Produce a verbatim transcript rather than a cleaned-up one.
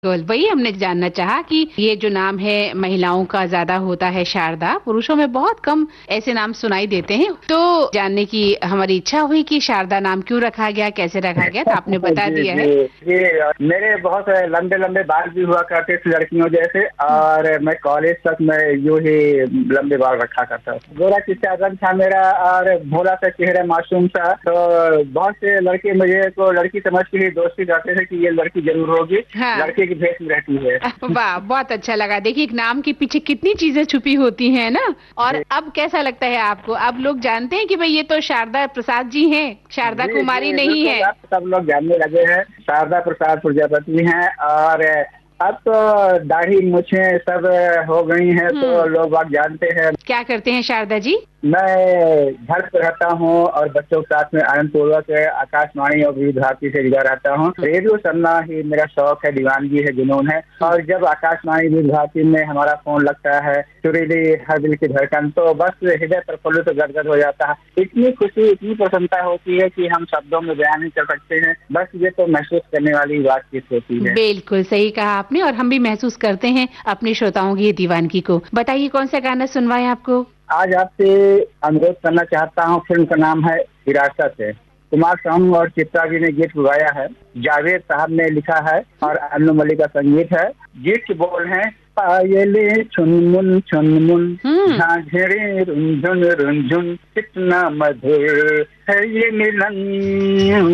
बिल्कुल, वही हमने जानना चाहा कि ये जो नाम है महिलाओं का ज़्यादा होता है शारदा, पुरुषों में बहुत कम ऐसे नाम सुनाई देते हैं। तो जानने की हमारी इच्छा हुई कि शारदा नाम क्यों रखा गया, कैसे रखा गया, तो आपने बता जी, दिया है। जी, जी। मेरे बहुत लंबे-लंबे बाल भी हुआ करते थे लड़कियों जैसे और मैं कॉलेज तक मैं यूँ ही लंबे बाल रखा करता था। गोरा चिट्टा रंग था मेरा और भोला सा चेहरा मासूम सा, तो बहुत से लड़के मुझे को लड़की समझ के ही दोस्ती करते थे कि ये लड़की ज़रूर होगी, हाँ। लड़के की भेष में रहती है। वाह! बहुत अच्छा लगा। देखिए एक नाम के पीछे कितनी चीज़ें छुपी होती हैं ना? और जी। अब कैसा लगता है आपको? अब लोग जानते हैं कि भई ये तो शारदा प्रसाद जी हैं, शारदा जी, कुमारी जी, नहीं बिल्कुल, है। अब सब लोग जानने लगे हैं, शारदा प्रसाद प्रजापति हैं और अब तो दाढ़ी मूंछें सब हो गई हैं, तो हुँ। लोग बाग जानते हैं। क्या करते हैं शारदा जी? मैं घर पे रहता हूँ और बच्चों के साथ में आनंदपूर्वक आकाशवाणी और विविध भारती से जुड़ा रहता हूँ। रेडियो सुनना ही मेरा शौक है, दीवानगी है, जुनून है और जब आकाशवाणी विविध भारती में हमारा फोन लगता है, सुरीली हर दिल की धड़कन, तो बस हृदय प्रफुल्लित तो गदगद हो जाता है। इतनी खुशी, इतनी प्रसन्नता होती है कि हम शब्दों में बयान नहीं कर सकते हैं। बस ये तो महसूस करने वाली बातचीत होती है। बिल्कुल, सही कहा आपने और हम भी महसूस करते हैं अपने श्रोताओं की ये दीवानगी को। बताइए कौन-सा गाना सुनवाएँ आपको? आज आपसे अनुरोध करना चाहता हूँ, फिल्म का नाम है विरासत है। कुमार सानू और चित्रा जी ने गीत गाया है, जावेद साहब ने लिखा है और अन्नू मलिक का संगीत है। गीत के बोल हैं, पायले छुनमुन छुनमुन, हुँ। झांझरे रुंझुन रुंझुन, कितना मधुर है ये मिलन।